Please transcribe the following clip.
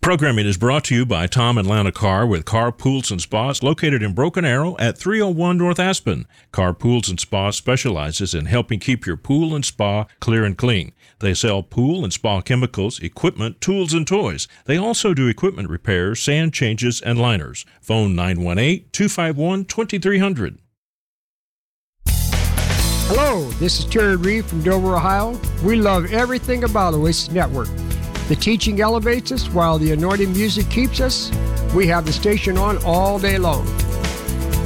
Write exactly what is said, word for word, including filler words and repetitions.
Programming is brought to you by Tom and Lana Carr with Carr Pools and Spas located in Broken Arrow at three oh one North Aspen. Carr Pools and Spa specializes in helping keep your pool and spa clear and clean. They sell pool and spa chemicals, equipment, tools, and toys. They also do equipment repairs, sand changes, and liners. Phone nine one eight, two five one, two three zero zero. Hello, this is Terry Reed from Dover, Ohio. We love everything about Oasis Network. The teaching elevates us while the anointing music keeps us. We have the station on all day long.